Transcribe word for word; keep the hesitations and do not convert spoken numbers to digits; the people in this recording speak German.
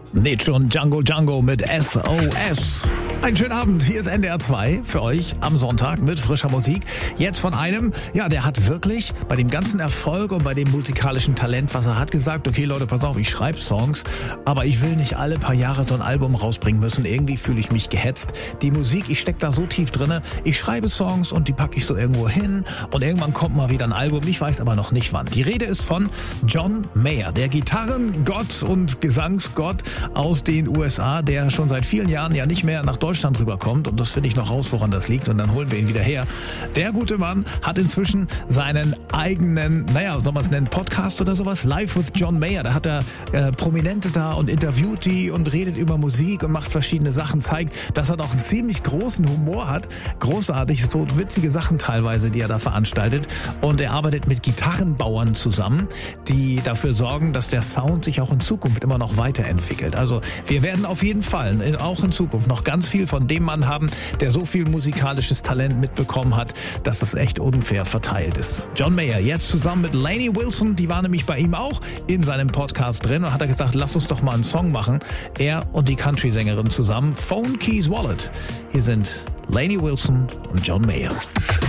Nicht schon Django Django mit S O S. Einen schönen Abend, hier ist N D R zwei für euch am Sonntag mit frischer Musik. Jetzt von einem, ja, der hat wirklich bei dem ganzen Erfolg und bei dem musikalischen Talent, was er hat, gesagt, okay Leute, pass auf, ich schreibe Songs, aber ich will nicht alle paar Jahre so ein Album rausbringen müssen. Irgendwie fühle ich mich gehetzt. Die Musik, ich stecke da so tief drinne. Ich schreibe Songs und die packe ich so irgendwo hin und irgendwann kommt mal wieder ein Album. Ich weiß aber noch nicht wann. Die Rede ist von John Mayer, der Gitarrengott und Gesangsgott aus den U S A, der schon seit vielen Jahren ja nicht mehr nach Deutschland rüberkommt, und das finde ich noch raus, woran das liegt, und dann holen wir ihn wieder her. Der gute Mann hat inzwischen seinen eigenen, naja, soll man es nennen, Podcast oder sowas, Live with John Mayer. Da hat er äh, Prominente da und interviewt die und redet über Musik und macht verschiedene Sachen, zeigt, dass er doch einen ziemlich großen Humor hat. Großartig, so witzige Sachen teilweise, die er da veranstaltet, und er arbeitet mit Gitarrenbauern zusammen, die dafür sorgen, dass der Sound sich auch in Zukunft immer noch weiterentwickelt. Also wir werden auf jeden Fall auch in Zukunft noch ganz viel von dem Mann haben, der so viel musikalisches Talent mitbekommen hat, dass es echt unfair verteilt ist. John Mayer jetzt zusammen mit Lainey Wilson, die war nämlich bei ihm auch in seinem Podcast drin, und hat er gesagt, lass uns doch mal einen Song machen. Er und die Country-Sängerin zusammen, Phone Keys Wallet. Hier sind Lainey Wilson und John Mayer.